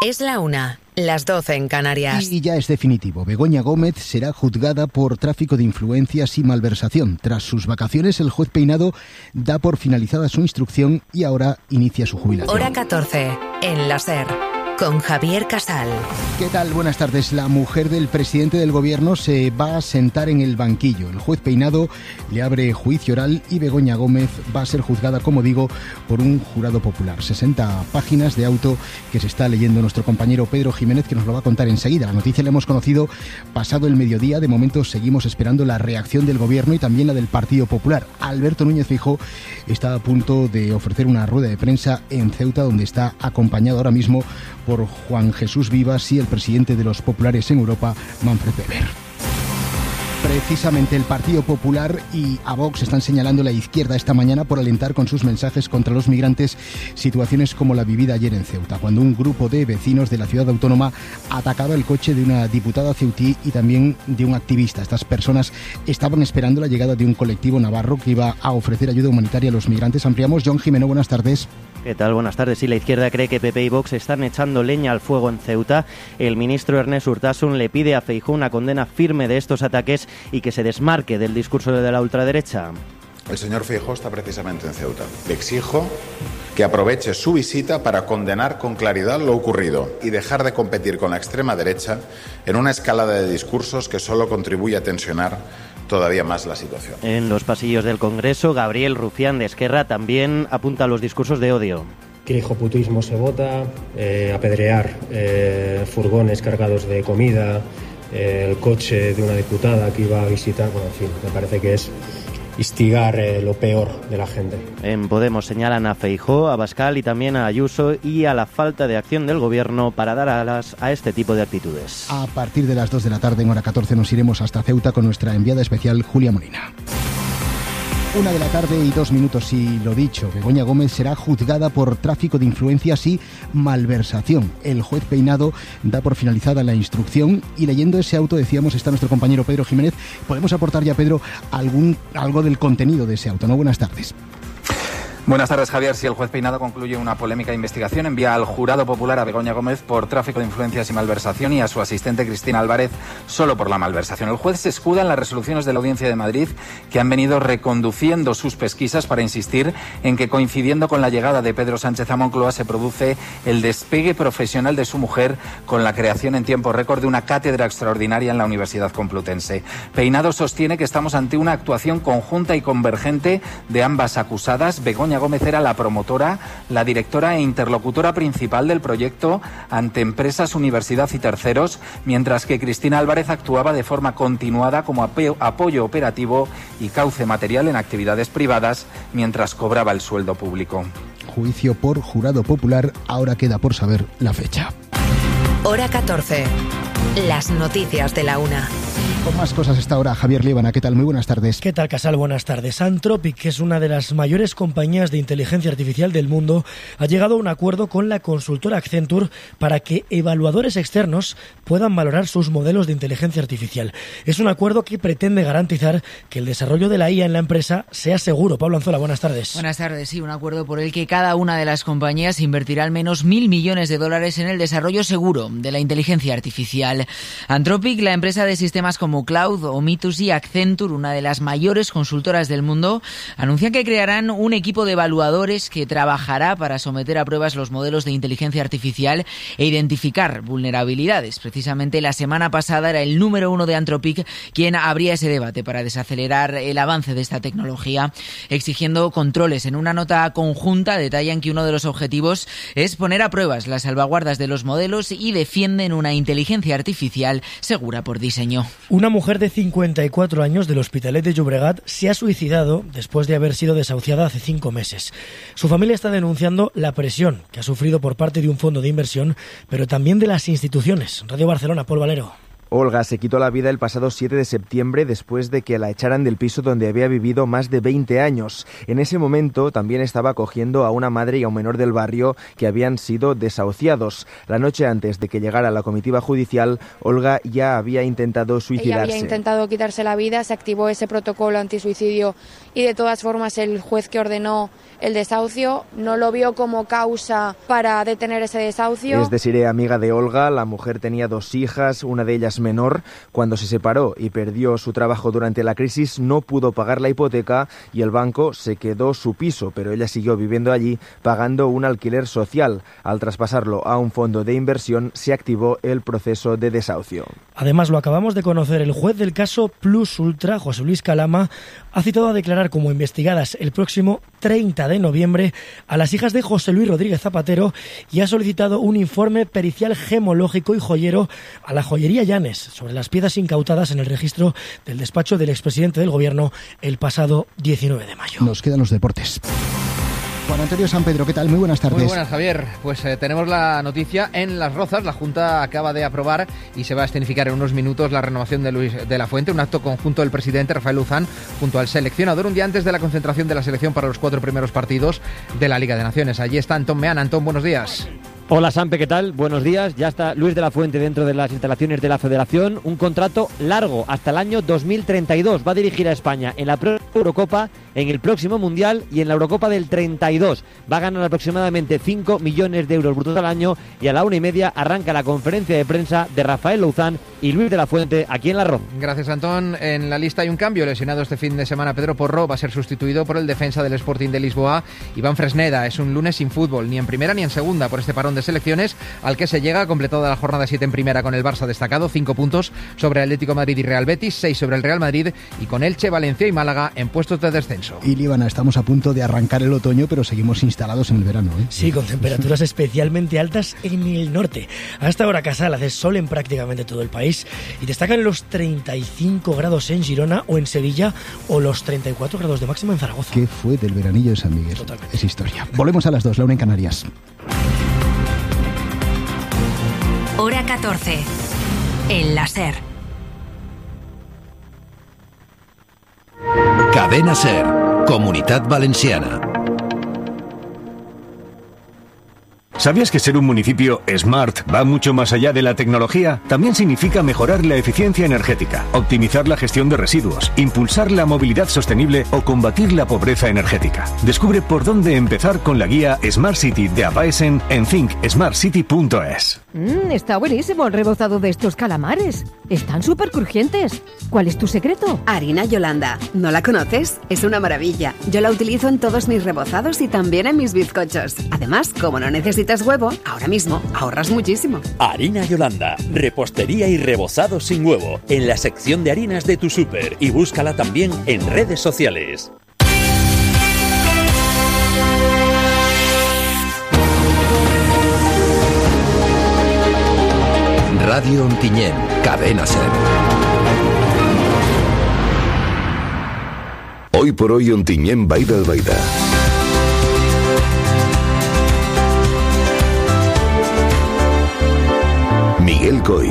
Es la 1, las 12 en Canarias. Y ya es definitivo. Begoña Gómez será juzgada por tráfico de influencias y malversación. Tras sus vacaciones, el juez Peinado da por finalizada su instrucción y ahora inicia su jubilación. Hora 14, en la SER, con Javier Casal. ¿Qué tal? Buenas tardes. La mujer del presidente del gobierno se va a sentar en el banquillo. El juez Peinado le abre juicio oral y Begoña Gómez va a ser juzgada, como digo, por un jurado popular. 60 páginas de auto que se está leyendo nuestro compañero Pedro Jiménez, que nos lo va a contar enseguida. La noticia la hemos conocido pasado el mediodía. De momento seguimos esperando la reacción del gobierno y también la del Partido Popular. Alberto Núñez Feijóo está a punto de ofrecer una rueda de prensa en Ceuta, donde está acompañado ahora mismo por Juan Jesús Vivas y el presidente de los populares en Europa, Manfred Weber. Precisamente el Partido Popular y a Vox están señalando la izquierda esta mañana por alentar con sus mensajes contra los migrantes situaciones como la vivida ayer en Ceuta, cuando un grupo de vecinos de la ciudad autónoma atacaba el coche de una diputada ceutí y también de un activista. Estas personas estaban esperando la llegada de un colectivo navarro que iba a ofrecer ayuda humanitaria a los migrantes. Ampliamos. John Jimeno, buenas tardes. ¿Qué tal? Buenas tardes. Sí, la izquierda cree que PP y Vox están echando leña al fuego en Ceuta. El ministro Ernest Urtasun le pide a Feijóo una condena firme de estos ataques y que se desmarque del discurso de la ultraderecha. El señor Feijóo está precisamente en Ceuta. Le exijo que aproveche su visita para condenar con claridad lo ocurrido y dejar de competir con la extrema derecha en una escalada de discursos que solo contribuye a tensionar todavía más la situación. En los pasillos del Congreso, Gabriel Rufián de Esquerra también apunta a los discursos de odio. Que el hijoputismo se vota, apedrear furgones cargados de comida, el coche de una diputada que iba a visitar, bueno, en fin, me parece que es instigar lo peor de la gente. En Podemos señalan a Feijóo, a Abascal y también a Ayuso y a la falta de acción del gobierno para dar alas a este tipo de actitudes. A partir de las 2 de la tarde, en hora 14, nos iremos hasta Ceuta con nuestra enviada especial Julia Molina. 1 de la tarde y 2 minutos, y lo dicho, Begoña Gómez será juzgada por tráfico de influencias y malversación. El juez Peinado da por finalizada la instrucción y leyendo ese auto, decíamos, está nuestro compañero Pedro Jiménez. Podemos aportar ya, Pedro, algo del contenido de ese auto, ¿no? Buenas tardes. Buenas tardes, Javier. Si el juez Peinado concluye una polémica investigación, envía al jurado popular a Begoña Gómez por tráfico de influencias y malversación y a su asistente Cristina Álvarez solo por la malversación. El juez se escuda en las resoluciones de la Audiencia de Madrid que han venido reconduciendo sus pesquisas para insistir en que, coincidiendo con la llegada de Pedro Sánchez a Moncloa, se produce el despegue profesional de su mujer con la creación en tiempo récord de una cátedra extraordinaria en la Universidad Complutense. Peinado sostiene que estamos ante una actuación conjunta y convergente de ambas acusadas. Begoña Gómez era la promotora, la directora e interlocutora principal del proyecto ante empresas, universidad y terceros, mientras que Cristina Álvarez actuaba de forma continuada como apoyo operativo y cauce material en actividades privadas mientras cobraba el sueldo público. Juicio por jurado popular, ahora queda por saber la fecha. Hora 14, las noticias de la 1. Con más cosas esta hora, Javier Líbana, ¿qué tal? Muy buenas tardes. ¿Qué tal, Casal? Buenas tardes. Anthropic, que es una de las mayores compañías de inteligencia artificial del mundo, ha llegado a un acuerdo con la consultora Accenture para que evaluadores externos puedan valorar sus modelos de inteligencia artificial. Es un acuerdo que pretende garantizar que el desarrollo de la IA en la empresa sea seguro. Pablo Anzola, buenas tardes. Buenas tardes, sí, un acuerdo por el que cada una de las compañías invertirá al menos $1.000 millones en el desarrollo seguro de la inteligencia artificial. Anthropic, la empresa de sistemas como Cloud, Omitus y Accenture, una de las mayores consultoras del mundo, anuncian que crearán un equipo de evaluadores que trabajará para someter a pruebas los modelos de inteligencia artificial e identificar vulnerabilidades. Precisamente la semana pasada era el número 1 de Anthropic quien abría ese debate para desacelerar el avance de esta tecnología, exigiendo controles. En una nota conjunta detallan que uno de los objetivos es poner a pruebas las salvaguardas de los modelos y defienden una inteligencia artificial segura por diseño. Una mujer de 54 años del Hospitalet de Llobregat se ha suicidado después de haber sido desahuciada hace 5 meses. Su familia está denunciando la presión que ha sufrido por parte de un fondo de inversión, pero también de las instituciones. Radio Barcelona, Paul Valero. Olga se quitó la vida el pasado 7 de septiembre después de que la echaran del piso donde había vivido más de 20 años. En ese momento también estaba acogiendo a una madre y a un menor del barrio que habían sido desahuciados. La noche antes de que llegara la comitiva judicial, Olga ya había intentado suicidarse. Ella había intentado quitarse la vida, se activó ese protocolo antisuicidio y de todas formas el juez que ordenó el desahucio no lo vio como causa para detener ese desahucio. Es Desiree, amiga de Olga. La mujer tenía 2 hijas, una de ellas menor. Cuando se separó y perdió su trabajo durante la crisis, no pudo pagar la hipoteca y el banco se quedó su piso, pero ella siguió viviendo allí pagando un alquiler social. Al traspasarlo a un fondo de inversión, se activó el proceso de desahucio. Además, lo acabamos de conocer, el juez del caso Plus Ultra, José Luis Calama, ha citado a declarar como investigadas el próximo 30 de noviembre a las hijas de José Luis Rodríguez Zapatero y ha solicitado un informe pericial gemológico y joyero a la joyería Llanes sobre las piezas incautadas en el registro del despacho del expresidente del Gobierno el pasado 19 de mayo. Nos quedan los deportes. Juan Antonio San Pedro, ¿qué tal? Muy buenas tardes. Muy buenas, Javier. Pues tenemos la noticia en Las Rozas. La Junta acaba de aprobar y se va a escenificar en unos minutos la renovación de Luis de la Fuente, un acto conjunto del presidente Rafael Luzán junto al seleccionador un día antes de la concentración de la selección para los 4 primeros partidos de la Liga de Naciones. Allí está Antón Meana. Antón, buenos días. Hola Sampe, ¿qué tal? Buenos días. Ya está Luis de la Fuente dentro de las instalaciones de la Federación. Un contrato largo hasta el año 2032. Va a dirigir a España en la Eurocopa, en el próximo Mundial y en la Eurocopa del 32. Va a ganar aproximadamente 5 millones de euros brutos al año y a la 1:30 arranca la conferencia de prensa de Rafael Luzán y Luis de la Fuente aquí en La Roza. Gracias, Antón. En la lista hay un cambio. Lesionado este fin de semana Pedro Porro va a ser sustituido por el defensa del Sporting de Lisboa, Iván Fresneda. Es un lunes sin fútbol, ni en primera ni en segunda, por este parón de selecciones al que se llega, completada la jornada 7 en primera con el Barça destacado, 5 puntos sobre Atlético Madrid y Real Betis, 6 sobre el Real Madrid y con Elche, Valencia y Málaga en puestos de descenso. Y Líbana, estamos a punto de arrancar el otoño, pero seguimos instalados en el verano, ¿eh? Sí, con temperaturas especialmente altas en el norte. Hasta ahora Casal hace sol en prácticamente todo el país y destacan los 35 grados en Girona o en Sevilla o los 34 grados de máxima en Zaragoza. ¿Qué fue del veranillo de San Miguel? Totalmente. Es historia. Volvemos a las 2, la 1 en Canarias. Hora 14. En la SER. Cadena SER, Comunitat Valenciana. ¿Sabías que ser un municipio smart va mucho más allá de la tecnología? También significa mejorar la eficiencia energética, optimizar la gestión de residuos, impulsar la movilidad sostenible o combatir la pobreza energética. Descubre por dónde empezar con la guía Smart City de Apaesen en thinksmartcity.es. Está buenísimo el rebozado de estos calamares. Están súper crujientes. ¿Cuál es tu secreto? Harina Yolanda. ¿No la conoces? Es una maravilla. Yo la utilizo en todos mis rebozados y también en mis bizcochos. Además, como no necesitas huevo, ahora mismo ahorras muchísimo. Harina Yolanda. Repostería y rebozado sin huevo. En la sección de harinas de tu súper. Y búscala también en redes sociales. Radio Ontinyent, Cadena SER. Hoy por hoy Ontinyent Baida Albaida. Miguel Coy.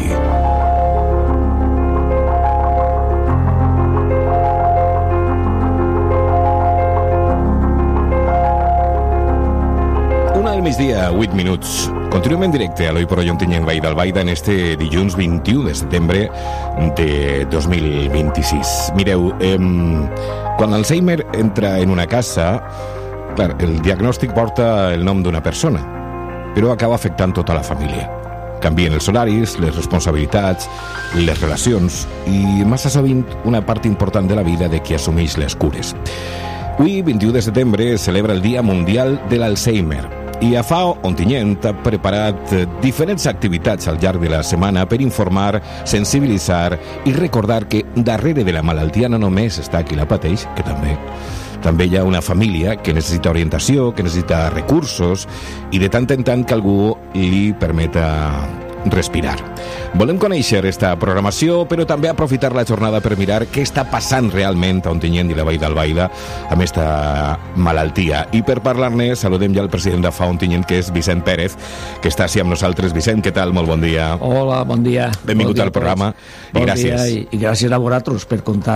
Una al migdia, 8 minuts. Continuem en directe a l'Oi por Hoy Ontinyent Baida Albaida en este dilluns 21 de setembre de 2026. Mireu, quan l'Alzheimer entra en una casa, clar, el diagnòstic porta el nom d'una persona, però acaba afectant tota la família. Canvien els horaris, les responsabilitats, les relacions i massa sovint una part important de la vida de qui assumeix les cures. Avui, 21 de setembre, es celebra el Dia Mundial de l'Alzheimer. I a FAO Ontinyent ha preparat diferents activitats al llarg de la setmana per informar, sensibilitzar i recordar que darrere de la malaltia no només està qui la pateix, que també hi ha una família que necessita orientació, que necessita recursos i de tant en tant que algú li permeta respirar. Volem conèixer esta programació, però també aprofitar la jornada per mirar què està passant realment a Ontinyent i la Vall d'Albaida amb esta malaltia. I per parlar-ne saludem ja el president de FAO Ontinyent, que és Vicent Pérez, que està així amb nosaltres. Vicent, què tal? Molt bon dia. Hola, bon dia. Benvingut al programa i gràcies. I gràcies a vosaltres per comptar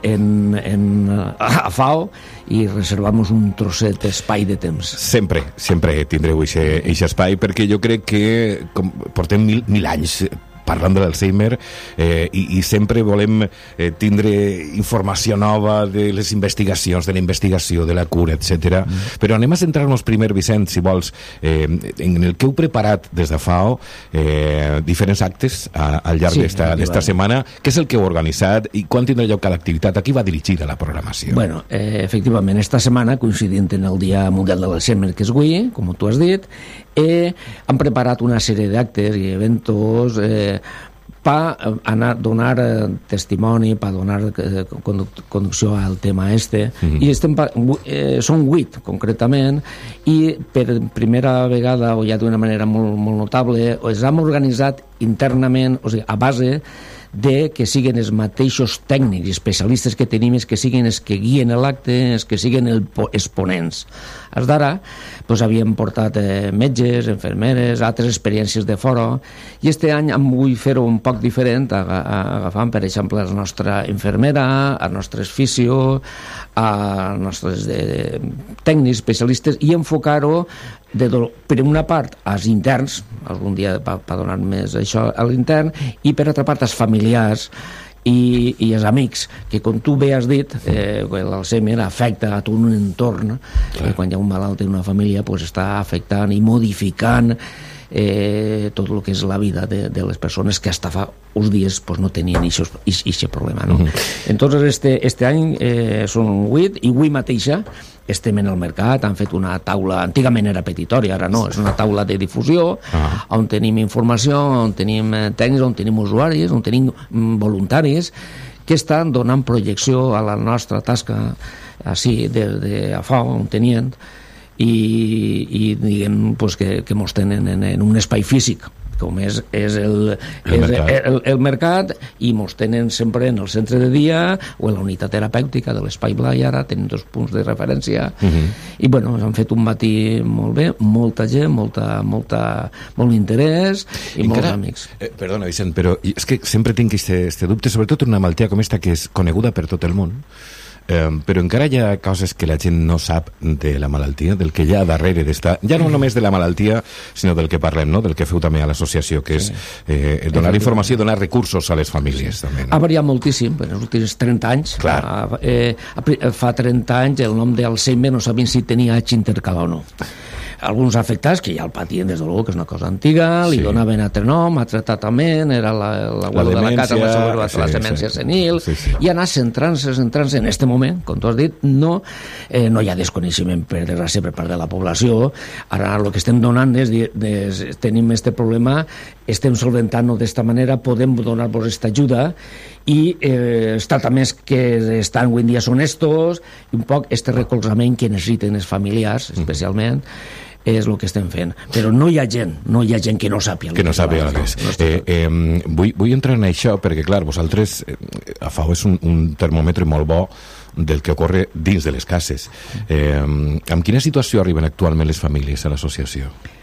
a FAO i reservar-nos un trosset d'espai de temps. Sempre tindreu aquest espai, perquè jo crec que portem mil anys parlant de l'Alzheimer i sempre volem tindre informació nova de les investigacions, de la investigació, de la cura, etc. Però anem a centrar-nos primer, Vicent, si vols, en el que heu preparat des de FAO, diferents actes al llarg d'esta setmana. Què és el que heu organitzat i quan tindrà lloc cada activitat? A qui va dirigida la programació? Bueno, efectivament, esta setmana, coincidint en el Dia Mundial de l'Alzheimer, que és avui, com tu has dit, han preparat una sèrie d'actes i eventos per donar testimoni, per donar conducció al tema i són 8 concretament, i per primera vegada, o ja d'una manera molt notable, els hem organitzat internament, o sigui, a base de que siguin els mateixos tècnics i especialistes que tenim, que siguin els que guien l'acte, els que siguin els ponents. Fins d'ara havíem portat metges, infermeres, altres experiències de fora, i este any em vull fer-ho un poc diferent, agafant, per exemple, la nostra infermera, els nostres fisio, els nostres tècnics especialistes, i enfocar-ho per una part als interns, algun dia per donar més això a l'intern, i per altra part als familiars i els amics, que com tu bé has dit, l'Alzheimer afecta a tot un entorn, quan hi ha un malalt en una família està afectant i modificant tot el que és la vida de les persones que hasta fa uns dies no tenien aquest problema, no? Entonces este any són 8, i avui mateixa estem en el mercat, han fet una taula, antigament era petitòria, ara no, és una taula de difusió, on tenim informació, on tenim tècnics, on tenim usuaris, on tenim voluntaris, que estan donant projecció a la nostra tasca així de FAO, Ontinyent, i diguem que mos tenen en un espai físic, com és el mercat, i mos tenen sempre en el centre de dia o en la unitat terapèutica de l'Espai Blai. Ara tenim 2 punts de referència, i bueno, han fet un matí molt bé, molta gent, molt interès i molts amics. Perdona, Vicent, però és que sempre tinc este dubte, sobretot una malaltia com esta, que és coneguda per tot el món, però encara hi ha coses que la gent no sap de la malaltia, del que hi ha darrere d'esta, ja no només de la malaltia, sinó del que parlem, no? Del que feu també a l'associació, que és donar informació i donar recursos a les famílies. També, no? Ha variat moltíssim en els últims 30 anys. Fa 30 anys el nom d'Alzheimer no sabien si tenia H intercalat o no. Alguns afectats, que ja el patien des de l'ull, que és una cosa antiga, li donaven altre nom, altre tractament, era la guarda de la casa, la demència senil, i anar centrant-se en este moment, com tu has dit, no hi ha desconeixement, per desgràcia, per part de la població. Ara el que estem donant tenim este problema, estem solventant-ho d'esta manera, podem donar-vos aquesta ajuda, i els tractaments que estan avui en dia són estos, i un poc este recolzament que necessiten els familiars, especialment, és el que estem fent. Però no hi ha gent que no sàpiga. Que no sàpiga res. Vull entrar en això perquè, clar, vosaltres, a FAO és un termòmetre molt bo del que ocorre dins de les cases. Amb quina situació arriben actualment les famílies a l'associació?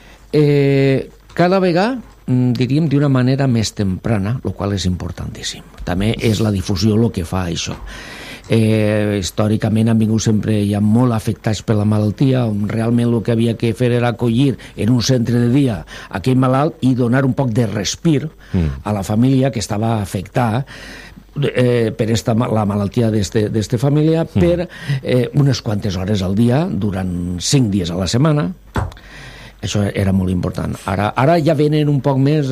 Cada vegada, diríem, d'una manera més temprana, el qual és importantíssim. També és la difusió el que fa això. Històricament han vingut sempre ja molt afectats per la malaltia, on realment el que havia que fer era acollir en un centre de dia aquell malalt i donar un poc de respir a la família que estava afectada per la malaltia d'esta família per unes quantes hores al dia durant 5 dies a la setmana. Això era molt important. Ara ja venen un poc més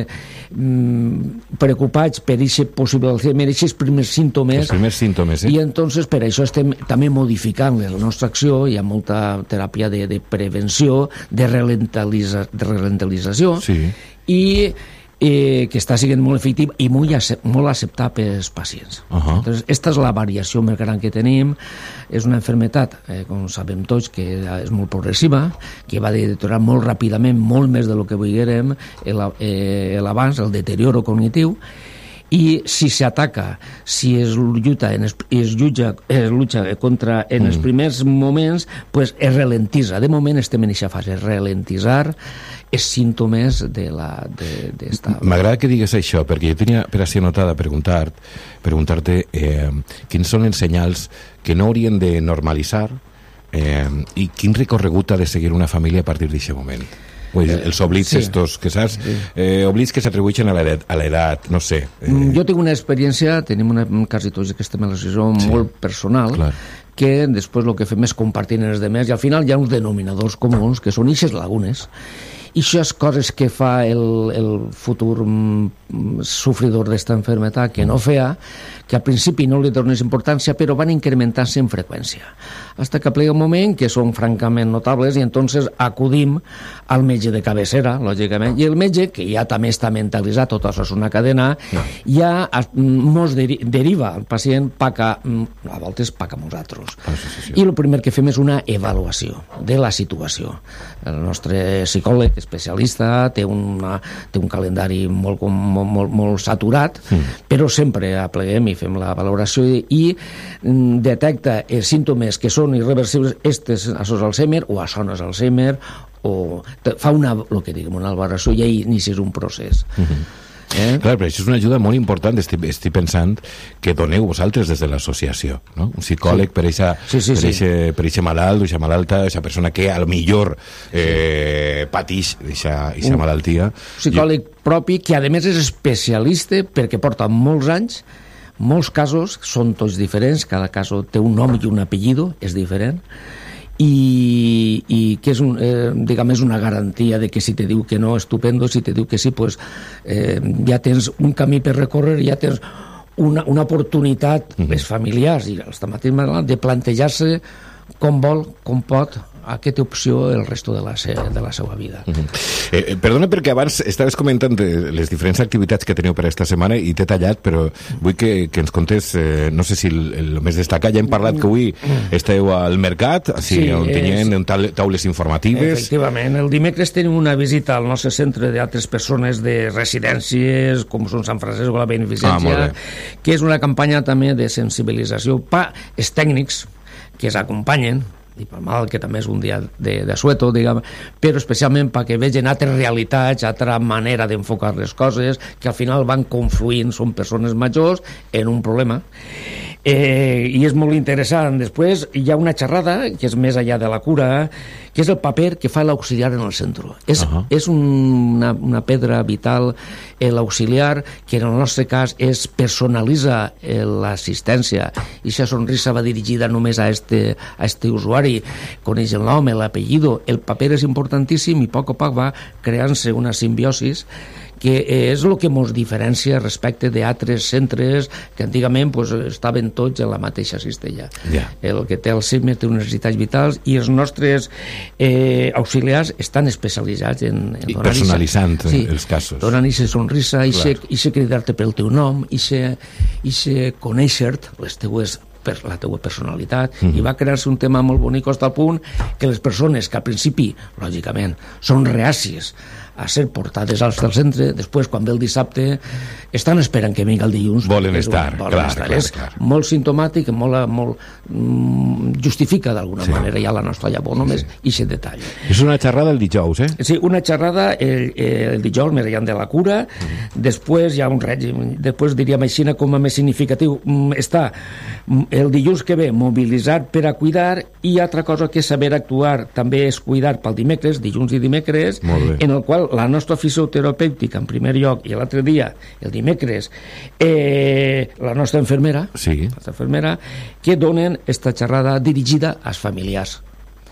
preocupats per aquest possible Alzheimer, aquests primers símptomes. Els primers símptomes, I entonces per això estem també modificant la nostra acció. Hi ha molta teràpia de prevenció, de ralentalització, i que està sent molt efectiu i molt acceptat pels pacients. Entonces, esta és la variació més gran que tenim. És una malaltia, com sabem tots, que és molt progressiva, que va deteriorar molt ràpidament, molt més del que volguérem l'abans, el deterioro cognitiu, i si s'ataca, si es lluita contra en els primers moments, pues es ralentitza. De moment estem en aquesta fase, ralentitzar els símptomes d'esta... M'agrada que digues això, perquè jo tenia per així anotada preguntar-te quins són els senyals que no haurien de normalitzar i quin recorregut ha de seguir una família a partir d'aquest moment. Els oblits estos, que saps? Oblits que s'atribueixen a l'edat, no sé. Jo tinc una experiència, tenim quasi tots que estem en la situació molt personal, que després el que fem és compartir en els demés i al final hi ha uns denominadors comuns que són ixes lagunes. I aquestes coses que fa el futur sofridor d'esta malaltia que no feia, que al principi no li dones importància, però van incrementant-se en freqüència. Hasta que plega un moment que són francament notables i entonces acudim al metge de cabecera, lògicament, i el metge, que ja també està mentalitzat, tot això és una cadena, ja mos deriva el pacient a voltes a nosaltres. I el primer que fem és una avaluació de la situació. El nostre psicòleg especialista té un calendari molt saturat, però sempre apleguem i fem la valoració i detecta els símptomes que són irreversibles, això és Alzheimer o això no és Alzheimer, o fa una valoració i ahí inicia un procés. Clar, però això és una ajuda molt important. Estic pensant que doneu vosaltres des de l'associació, no? Un psicòleg per eixe malalt o eixa malalta, eixa persona que al millor patix eixa malaltia. Un psicòleg propi que a més és especialista perquè porta molts anys, molts casos, són tots diferents, cada cas té un nom i un apellido, és diferent, i que és una garantia de que si te diu que no, estupendo, si te diu que sí, pues ja tens un camí per recórrer, ja tens una oportunitat els familiars i els mateixos de plantejar-se com vol, com pot aquesta opció el resto de la seva vida. Perdona, perquè abans estaves comentant les diferents activitats que teniu per aquesta setmana i t'he tallat, però vull que ens contés, no sé si el més destacat, ja hem parlat que avui esteu al mercat, on tenien taules informatives. Efectivament, el dimecres tenim una visita al nostre centre d'altres persones de residències, com són Sant Francesc o la Beneficència, que és una campanya també de sensibilització per als tècnics que s'acompanyen, i per mal que també és un dia d'asueto, però especialment perquè vegin altres realitats, altra manera d'enfocar les coses, que al final van confluint, són persones majors, en un problema. I és molt interessant. Després hi ha una xerrada que és més enllà de la cura, que és el paper que fa l'auxiliar en el centre. És una pedra vital, l'auxiliar, que en el nostre cas personalitza l'assistència, i aquesta sonrisa va dirigida només a este usuari, coneix el nom, l'apellido, el paper és importantíssim i a poc va creant-se una simbiosis que és el que ens diferencia respecte d'altres centres que antigament estaven tots en la mateixa cistella. El que té Alzheimer té unes necessitats vitals i els nostres auxiliars estan especialitzats en personalitzant els casos. Donen aquesta sonrisa, i cridar-te pel teu nom, i conèixer-te les teues per la teua personalitat, i va crear-se un tema molt bonic fins al punt que les persones que al principi, lògicament, són reàcies a ser portades al centre, després quan ve el dissabte estan esperant que vingui el dilluns, volen estar. És molt simptomàtic, molt justifica d'alguna manera ja la nostra llavor, només aquest detall. És una xerrada el dijous, Sí, una xerrada el dijous, més enllà de la cura. Després hi ha un règim, després diríem així com a més significatiu, està el dilluns que ve mobilitzat per a cuidar, i altra cosa que és saber actuar també és cuidar pel dimecres, dilluns i dimecres, en el qual la nostra fisioterapèutica en primer lloc, i l'altre dia, el dimecres, la nostra infermera, que donen esta xerrada dirigida als familiars.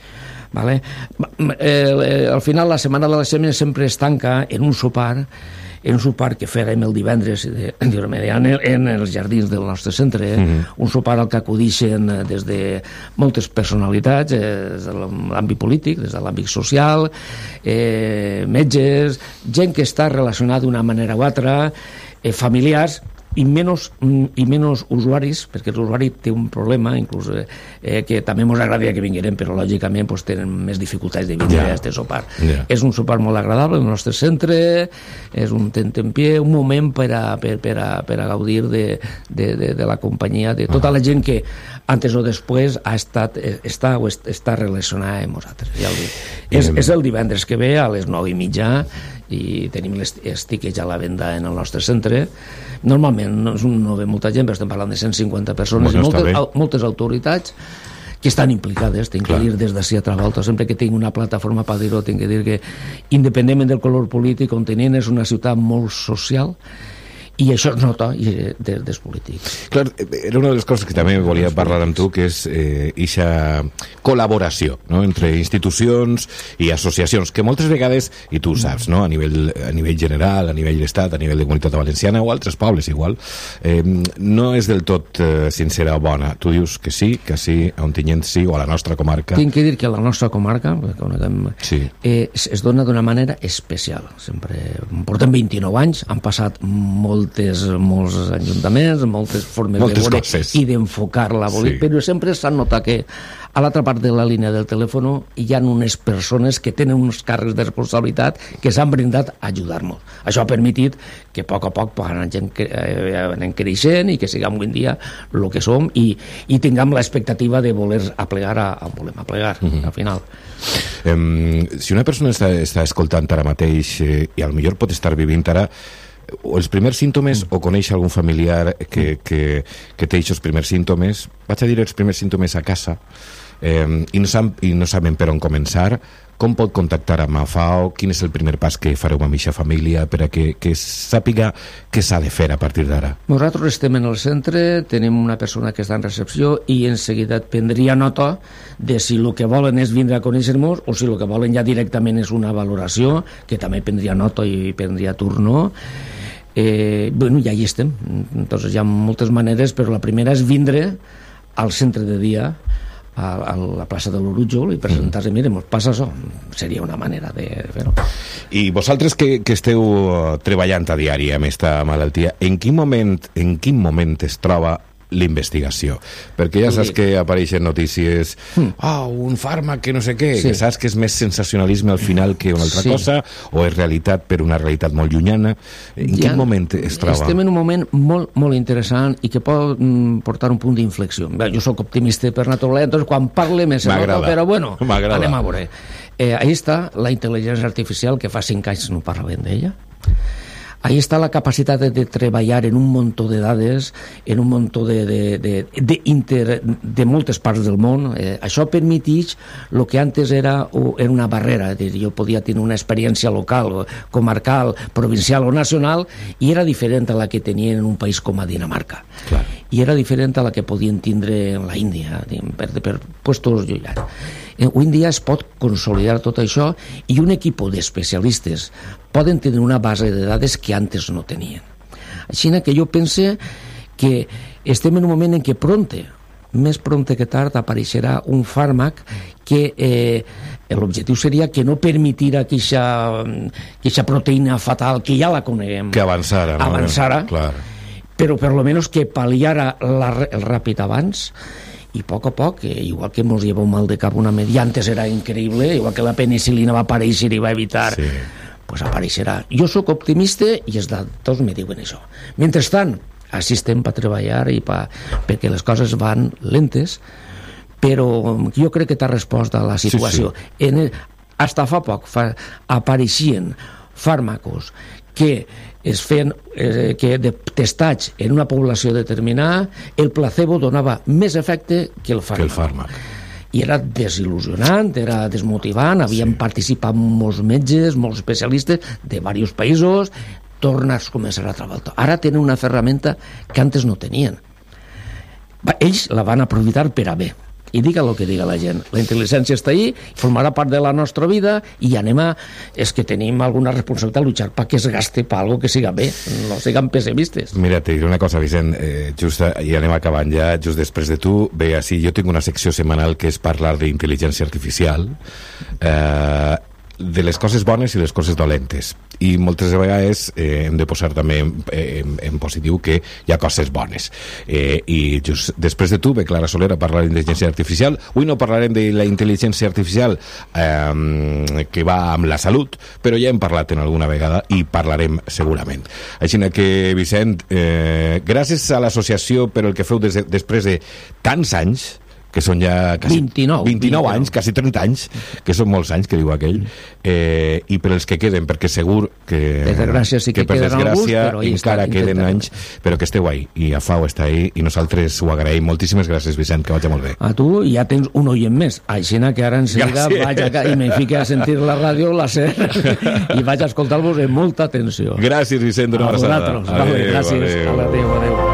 Al final la setmana de la setmana sempre es tanca en un sopar en un sopar que fèrem el divendres en els jardins del nostre centre, un sopar al que acudixen des de moltes personalitats, des de l'àmbit polític, des de l'àmbit social, metges, gent que està relacionada d'una manera o altra, familiars, i menys usuaris, perquè l'usuari té un problema, inclús que també ens agradaria que vingueren, però lògicament pues, tenen més dificultats de vindre a aquest sopar. És un sopar molt agradable al nostre centre, és un tentempié, un moment per a gaudir de la companyia de tota la gent que antes o després està relacionada amb nosaltres. Ja és el divendres que ve a les 9:30 i tenim els tiquets a la venda en el nostre centre. Normalment no ve molta gent, però estem parlant de 150 persones i moltes autoritats que estan implicades. Tinc que dir des d'ací a Travolta, sempre que tinc una plataforma per dir-ho, tinc que dir que independentment del color polític on tenim, és una ciutat molt social i això es nota dels polítics. Clar, era una de les coses que també volia parlar amb tu, que és eixa col·laboració, no?, entre institucions i associacions, que moltes vegades, i tu ho saps, no?, a nivell general, a nivell d'estat, a nivell de Comunitat Valenciana o altres pobles igual, no és del tot sincera o bona. Tu dius que sí, a Ontinyent sí, o a la nostra comarca. Tinc que dir que a la nostra comarca es dona d'una manera especial. Sempre portem 29 anys, han passat molts ajuntaments, moltes formes de veure i d'enfocar la política, però sempre s'ha notat que a l'altra part de la línia del telèfon hi ha unes persones que tenen uns càrrecs de responsabilitat que s'han brindat a ajudar-nos. Això ha permetit que a poc anem creixent i que siguem avui en dia el que som i tinguem l'expectativa de voler aplegar on volem aplegar, al final. Si una persona està escoltant ara mateix i potser pot estar vivint ara o els primers símptomes o coneix algun familiar que té aquests primers símptomes, vaig a dir els primers símptomes a casa, i no saben per on començar, com pot contactar amb AFAO, quin és el primer pas que fareu amb aquesta família per a que sàpiga què s'ha de fer a partir d'ara? Nosaltres estem en el centre, tenim una persona que està en recepció i en seguida prendria nota de si el que volen és vindre a conèixer-nos o si el que volen ja directament és una valoració, que també prendria nota i prendria turno. Ja hi estem. Entonces, hi ha moltes maneres, però la primera és vindre al centre de dia, a la plaça de l'Orutjol, i presentar-se, mira, passa això. Seria una manera de fer-ho. I vosaltres que esteu treballant a diari amb aquesta malaltia, en quin moment es troba l'investigació? Perquè ja saps que apareixen notícies un fàrmac que no sé què, que saps que és més sensacionalisme al final que una altra cosa, o és realitat per una realitat molt llunyana. En quin moment es troba? Estem en un moment molt, molt interessant i que pot portar un punt d'inflexió. Jo sóc optimista per naturalesa, doncs quan parle més se nota, però bueno, anem a veure. Ahí està la intel·ligència artificial, que fa 5 anys no parlàvem d'ella. Ahí està la capacitat de treballar en un muntó de dades, en un muntó de moltes parts del món. Això permeteix el que antes era una barrera. Jo podia tenir una experiència local, comarcal, provincial o nacional, i era diferent a la que tenien en un país com a Dinamarca. Clar. I era diferent a la que podien tindre en la Índia, per puestos llunyans. Avui en dia es pot consolidar tot això i un equip d'especialistes poden tenir una base de dades que antes no tenien. Així que jo pense que estem en un moment en què més prompte que tard apareixerà un fàrmac que l'objectiu seria que no permetirà que aquesta proteïna fatal, que ja la coneguem, que avançara, clar, però per lo menos que pal·liara el ràpid abans, i a poc, igual que ens lleva un mal de cap una media, antes era increïble, igual que la penicilina va aparèixer i va evitar, pues apareixerà. Jo sóc optimista i els datos me diuen això. Mentrestant, així estem per treballar i perquè les coses van lentes, però jo crec que t'ha respost a la situació. Hasta fa poc apareixien fàrmacos que es feien de testats en una població determinada, el placebo donava més efecte que el fàrmac. I era desil·lusionant, era desmotivant, havien participat molts metges, molts especialistes de diversos països, tornes a començar a treballar. Ara tenen una ferramenta que antes no tenien. Ells la van aprofitar per a bé, i diga el que diga la gent. La intel·ligència està ahí, formarà part de la nostra vida i anem a... És que tenim alguna responsabilitat a luchar perquè es gaste per algo que siga bé, no siguem pessimistes. Mira, te diré una cosa, Vicent, just i anem acabant ja, just després de tu, ve així, jo tinc una secció setmanal que és parlar d'intel·ligència artificial, de les coses bones i les coses dolentes, i moltes vegades hem de posar també en positiu que hi ha coses bones, i just després de tu ve Clara Soler a parlar d'intel·ligència artificial. Avui no parlarem de la intel·ligència artificial que va amb la salut, però ja hem parlat en alguna vegada i parlarem segurament. Així que, Vicent, gràcies a l'associació per el que feu després de tants anys, que són ja quasi 29 anys, quasi 30 anys, que són molts anys, que diu aquell, i per els que queden, perquè segur que per desgràcia sí que per queden desgràcia alguns, encara queden anys, però que esteu ahí, i a FAO està ahí, i nosaltres ho agraïm. Moltíssimes gràcies, Vicent, que vagi molt bé. A tu ja tens un oient més, aixina que ara enseguida vaig i me fique a sentir la ràdio, la SER, i vaig a escoltar-vos amb molta atenció. Gràcies, Vicent, d'una abraçada. Gràcies, adéu.